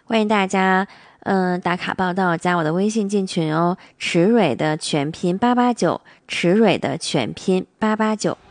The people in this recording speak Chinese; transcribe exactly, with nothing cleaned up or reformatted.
欢迎大家，嗯、打卡报道，加我的微信进群哦。池蕊的全拼八八九，池蕊的全拼八八九。